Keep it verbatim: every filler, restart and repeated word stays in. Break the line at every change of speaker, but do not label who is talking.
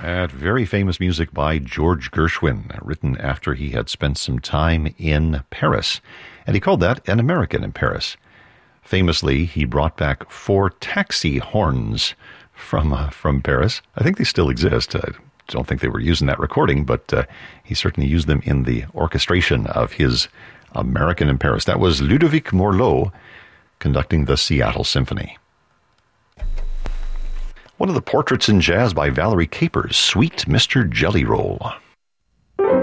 That very famous music by George Gershwin, written after he had spent some time in Paris. And he called that An American in Paris. Famously, he brought back four taxi horns from uh, from Paris. I think they still exist. I don't think they were using that recording, but uh, he certainly used them in the orchestration of his American in Paris. That was Ludovic Morlot conducting the Seattle Symphony. One of the portraits in jazz by Valerie Capers, Sweet Mister Jelly Roll.